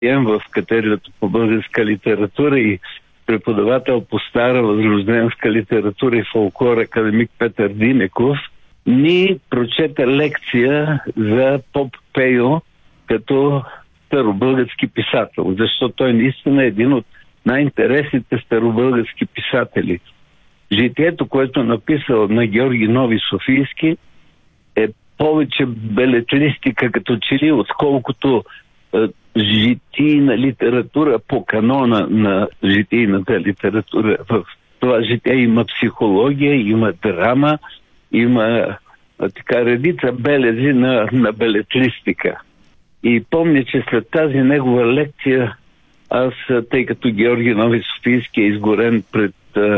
в катедрата по българска литература и преподавател по стара възрожденска литература и фолклор академик Петър Динеков ни прочете лекция за Поп Пейо като старобългарски писател, защото той наистина е един от най-интересните старобългарски писатели. Житието, което е написал на Георги Нови Софийски, е повече белетлистика като че ли, отколкото житийна литература по канона на житийната литература. В това житие има психология, има драма, има така редица белези на белетлистика. И помня, че след тази негова лекция аз, тъй като Георги Нови Софийски е изгорен пред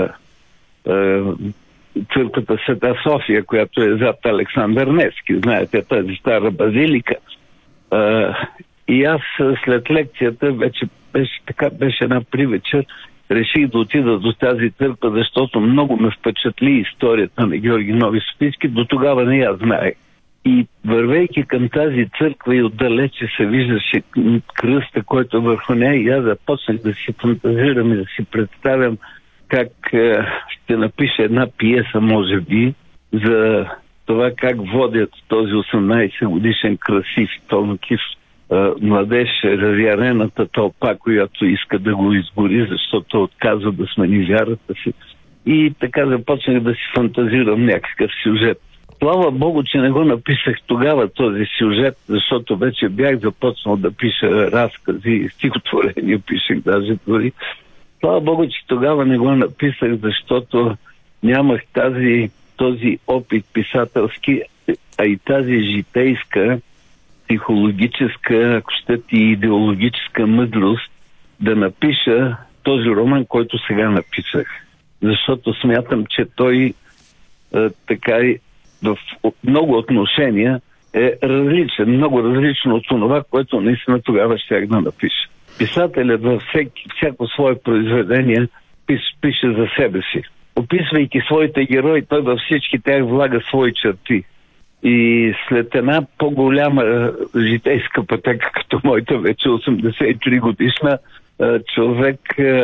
църквата Света София, която е зад Александър Невски, знаете, тази стара базилика. И аз след лекцията беше една привечер, реших да отида до тази църква, защото много ме впечатли историята на Георги Нови Софийски, до тогава не я знаех. И вървейки към тази църква и отдалече се виждаше кръста, който върху нея, и аз започнах да си фантазирам и да си представям как ще напиша една пиеса, може би, за това как водят този 18 годишен красив, тонкив младеж, разярената тълпа, която иска да го изгори, защото отказва да смени вярата си. И така започнах да си фантазирам някакъв сюжет. Слава Богу, че не го написах тогава този сюжет, защото вече бях започнал да пиша разкази и стихотворения пишех даже дори. Слава Богу, че тогава не го написах, защото нямах този опит писателски, а и тази житейска, психологическа, ако щете и идеологическа мъдрост да напиша този роман, който сега написах. Защото смятам, че той така в много отношения е различен, много различно от това, което наистина тогава щях да напиша. Писателят във всяко свое произведение пише за себе си. Описвайки своите герои, той във всички тях влага свои черти. И след една по-голяма житейска пътека, като моята вече 83 годишна, човек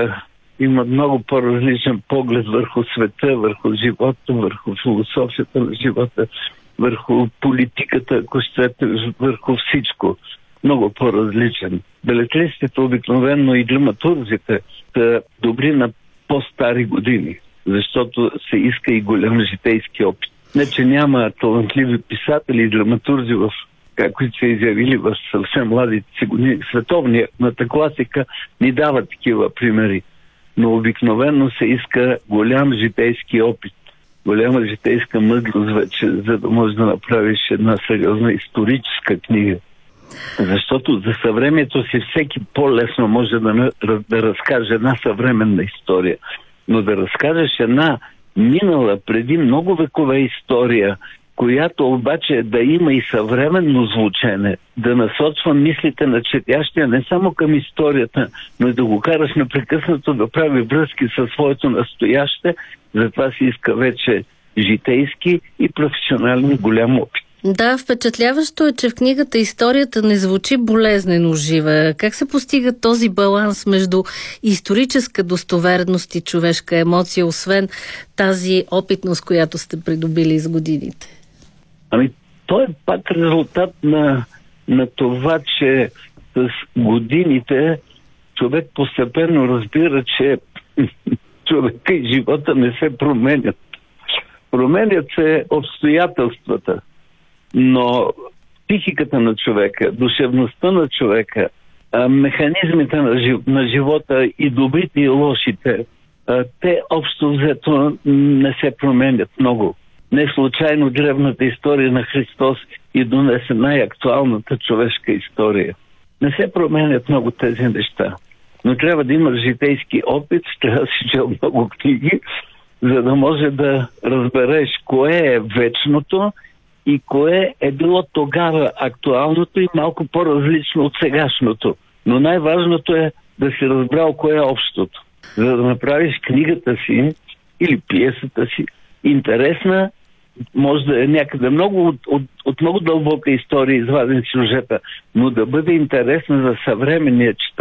има много по-различен поглед върху света, върху живота, върху философията на живота, върху политиката, ако щете, върху всичко. Много по-различен. Белетлистите обикновено и драматурзите са добри на по-стари години, защото се иска и голям житейски опит. Не, че няма талантливи писатели и драматурзи, които са изявили в съвсем младите си години. Световната класика ни дава такива примери. Но обикновено се иска голям житейски опит, голяма житейска мъдрост вече, за да можеш да направиш една сериозна историческа книга. Защото за съвремието си всеки по-лесно може да разкаже една съвременна история. Но да разкажеш една минала преди много векове история, която обаче да има и съвременно звучене, да насочва мислите на четящия не само към историята, но и да го караш непрекъснато да прави връзки със своето настояще, затова си иска вече житейски и професионален голям опит. Да, впечатляващо е, че в книгата историята не звучи болезнено жива. Как се постига този баланс между историческа достоверност и човешка емоция, освен тази опитност, която сте придобили с годините? То е пак резултат на това, че с годините човек постепенно разбира, че човека и живота не се променят. Променят се обстоятелствата, но психиката на човека, душевността на човека, механизмите на живота и добрите и лошите, те общо взето не се променят много. Не случайно древната история на Христос и донесе най-актуалната човешка история. Не се променят много тези неща. Но трябва да имаш житейски опит, трябва да си чел много книги, за да може да разбереш кое е вечното и кое е било тогава актуалното и малко по-различно от сегашното. Но най-важното е да си разбрал кое е общото. За да направиш книгата си или пиесата си интересна може да е някъде много от много дълбока история изваден сюжета, но да бъде интересна за съвременния читател.